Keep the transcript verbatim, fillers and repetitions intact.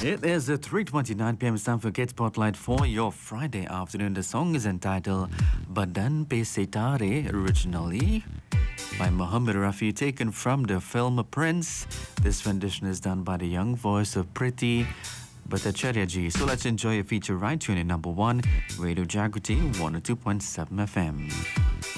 It is at three twenty-nine p m. It's time for Get Spotlight for your Friday afternoon. The song is entitled Badan Pe Setare, originally by Mohammed Rafi, taken from the film Prince. This rendition is done by the young voice of Priti Bhattacharya ji. So let's enjoy a feature right tune in number one, Radio Jagriti one oh two point seven F M.